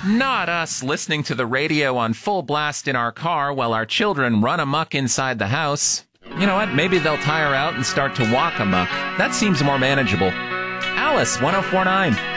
Not us listening to the radio on full blast in our car while our children run amok inside the house. You know what? Maybe they'll tire out and start to walk amok. That seems more manageable. Alice, 1049.